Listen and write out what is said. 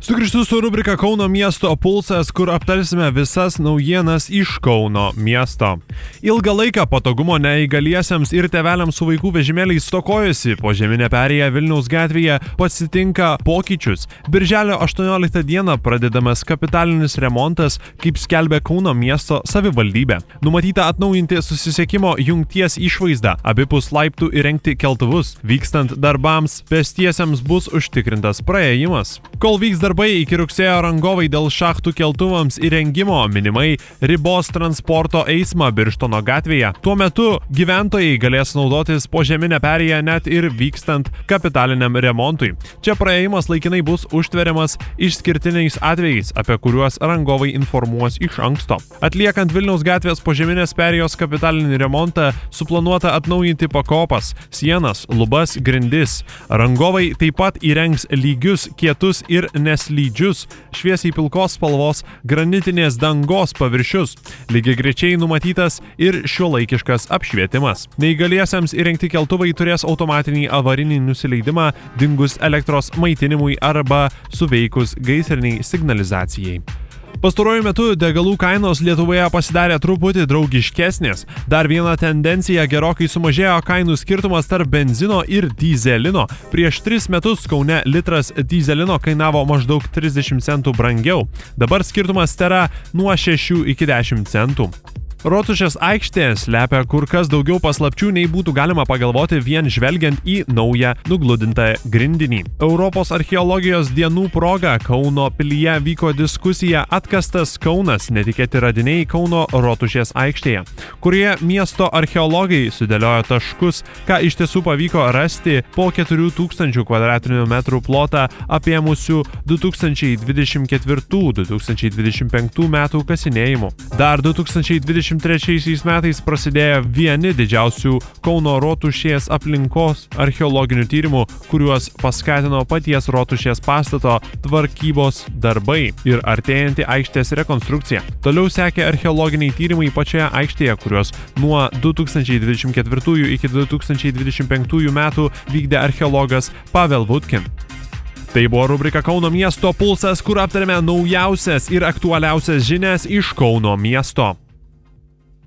Sugrįžtu su rubrika Kauno miesto pulsas, kur aptarsime visas naujienas iš Kauno miesto. Ilgą laiką patogumo neįgaliesiems ir tėveliams su vaikų vežimėliais stokojusi požeminė perėja Vilniaus gatvėje pasitinka pokyčius. Birželio 18 dieną pradedamas kapitalinis remontas, kaip skelbė Kauno miesto savivaldybė. Numatyta atnaujinti susisiekimo jungties išvaizdą, abipus laiptų įrengti keltuvus. Vykstant darbams, pėstiesiems bus užtikrintas praėjimas. Kol vyks darbai, iki rugsėjo rangovai dėl šachtų keltuvams įrengimo minimai ribos transporto eismą Birštono gatvėje. Tuo metu gyventojai galės naudotis požeminę perėją net ir vykstant kapitaliniam remontui. Čia praėjimas laikinai bus užtveriamas išskirtiniais atvejais, apie kuriuos rangovai informuos iš anksto. Atliekant Vilniaus gatvės požeminės perėjos kapitalinį remontą, suplanuota atnaujinti pakopas, sienas, lubas, grindis. Rangovai taip pat įrengs lygius, kietus ir neslydžius, šviesiai pilkos spalvos granitinės dangos paviršius. Lygiagrečiai numatytas ir šiuolaikiškas apšvietimas. Neįgaliesiems įrengti keltuvai turės automatinį avarinį nusileidimą dingus elektros maitinimui arba suveikus gaisriniai signalizacijai. Pastaruoju metu degalų kainos Lietuvoje pasidarė truputį draugiškesnės. Dar viena tendencija – gerokai sumažėjo kainų skirtumas tarp benzino ir dyzelino. Prieš 3 metus Kaune litras dyzelino kainavo maždaug 30 centų brangiau. Dabar skirtumas tėra nuo 6 iki 10 centų. Rotušės aikštė slepia kur kas daugiau paslapčių, nei būtų galima pagalvoti vien žvelgiant į naują nugludintą grindinį. Europos archeologijos dienų proga Kauno pilyje vyko diskusija Atkastas Kaunas – netikėti radiniai Kauno Rotušės aikštėje, kurie miesto archeologai sudėliojo taškus, ką iš tiesų pavyko rasti po 4000 km² plotą apėmusių 2024-2025 metų kasinėjimų. Dar 2023 metais prasidėjo vieni didžiausių Kauno Rotušės aplinkos archeologinių tyrimų, kuriuos paskatino paties Rotušės pastato tvarkybos darbai ir artėjanti aikštės rekonstrukcija. Toliau sekė archeologiniai tyrimai pačioje aikštėje, kuriuos nuo 2024 iki 2025 metų vykdė archeologas Pavel Vudkin. Tai buvo rubrika Kauno miesto pulsas, kur aptarėme naujausias ir aktualiausias žinias iš Kauno miesto.